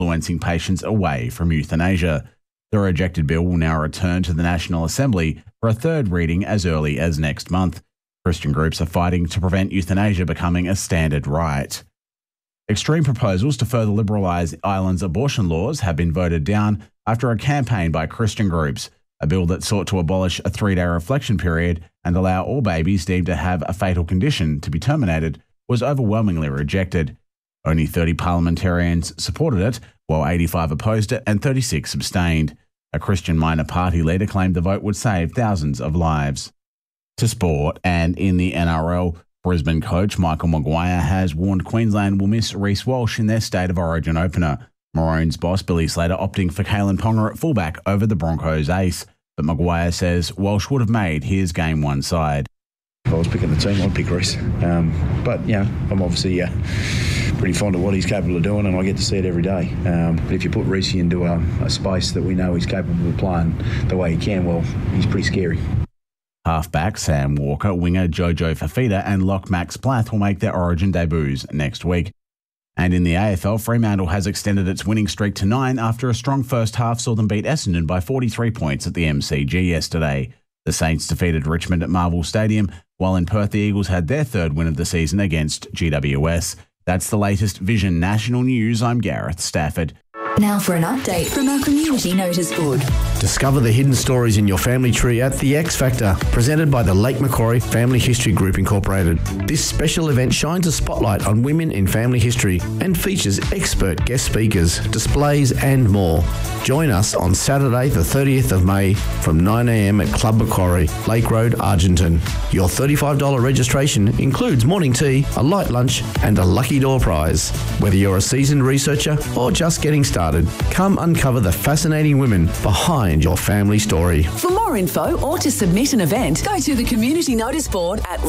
influencing patients away from euthanasia. The rejected bill will now return to the National Assembly for a third reading as early as next month. Christian groups are fighting to prevent euthanasia becoming a standard right. Extreme proposals to further liberalise Ireland's abortion laws have been voted down after a campaign by Christian groups. A bill that sought to abolish a 3-day reflection period and allow all babies deemed to have a fatal condition to be terminated was overwhelmingly rejected. Only 30 parliamentarians supported it, while 85 opposed it and 36 abstained. A Christian minor party leader claimed the vote would save thousands of lives. To sport, and in the NRL, Brisbane coach Michael Maguire has warned Queensland will miss Reece Walsh in their State of Origin opener. Maroons boss Billy Slater opting for Kalen Ponga at fullback over the Broncos ace, but Maguire says Walsh would have made his game one side. If I was picking the team, I'd pick Reece. But, I'm obviously pretty fond of what he's capable of doing, and I get to see it every day. But if you put Reece into a space that we know he's capable of playing the way he can, well, he's pretty scary. Halfback Sam Walker, winger Jojo Fafita and lock Max Plath will make their Origin debuts next week. And in the AFL, Fremantle has extended its winning streak to 9 after a strong first half saw them beat Essendon by 43 points at the MCG yesterday. The Saints defeated Richmond at Marvel Stadium, while in Perth the Eagles had their third win of the season against GWS. That's the latest Vision National News. I'm Gareth Stafford. Now for an update from our community notice board. Discover the hidden stories in your family tree at The X Factor, presented by the Lake Macquarie Family History Group Incorporated. This special event shines a spotlight on women in family history and features expert guest speakers, displays and more. Join us on Saturday the 30th of May from 9 a.m. at Club Macquarie, Lake Road, Argenton. Your $35 registration includes morning tea, a light lunch and a lucky door prize. Whether you're a seasoned researcher or just getting started, come uncover the fascinating women behind your family story. For more info or to submit an event, go to the community notice board at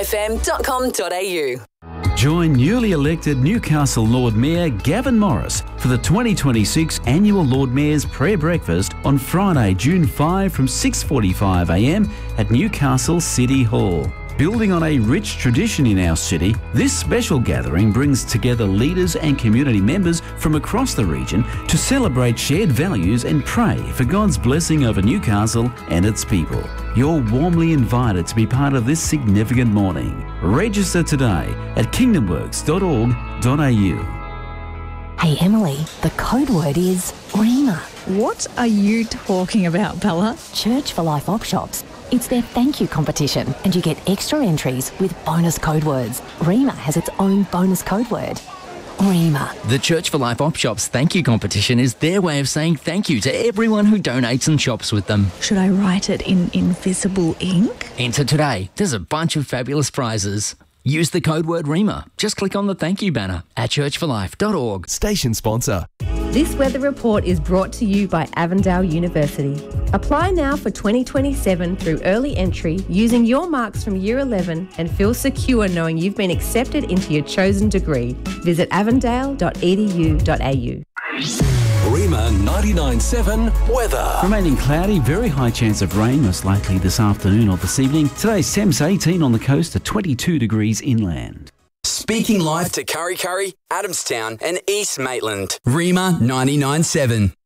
remafm.com.au. Join newly elected Newcastle Lord Mayor Gavin Morris for the 2026 annual Lord Mayor's Prayer Breakfast on Friday, June 5 from 6:45 a.m. at Newcastle City Hall. Building on a rich tradition in our city, this special gathering brings together leaders and community members from across the region to celebrate shared values and pray for God's blessing over Newcastle and its people. You're warmly invited to be part of this significant morning. Register today at kingdomworks.org.au. Hey Emily, the code word is REMA. What are you talking about, Bella? Church for Life Op Shops. It's their thank you competition and you get extra entries with bonus code words. REMA has its own bonus code word. REMA. The Church for Life Op Shops thank you competition is their way of saying thank you to everyone who donates and shops with them. Should I write it in invisible ink? Enter today. There's a bunch of fabulous prizes. Use the code word REMA. Just click on the thank you banner at churchforlife.org. Station sponsor. This weather report is brought to you by Avondale University. Apply now for 2027 through early entry using your marks from Year 11 and feel secure knowing you've been accepted into your chosen degree. Visit avondale.edu.au. Rema 99.7 weather. Remaining cloudy, very high chance of rain, most likely this afternoon or this evening. Today's temps 18 on the coast to 22 degrees inland. Speaking live to Kurri Kurri, Adamstown and East Maitland. Rema 99.7.